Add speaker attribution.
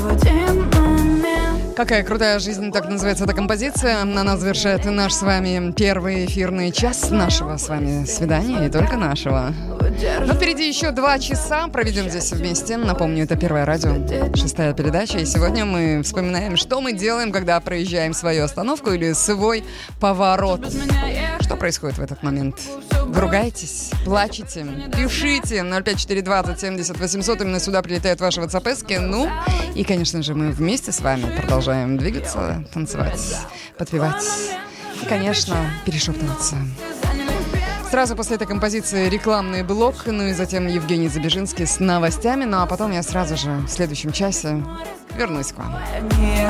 Speaker 1: Какая крутая жизнь, так называется эта композиция. Она завершает наш с вами первый эфирный час нашего с вами свидания, и только нашего. Но впереди еще 2 часа проведем здесь вместе. Напомню, это Первое радио, 6-я передача. И сегодня мы вспоминаем, что мы делаем, когда проезжаем свою остановку или свой поворот. Что происходит в этот момент? Вы ругаетесь, плачете, пишите 05420 70 800. Именно сюда прилетают ваши WhatsApp-эски. Ну, и, конечно же, мы вместе с вами продолжаем двигаться, танцевать, подпевать и, конечно, перешептываться. Сразу после этой композиции рекламный блок, ну и затем Евгений Забежинский с новостями. Ну а потом я сразу же в следующем часе вернусь к вам.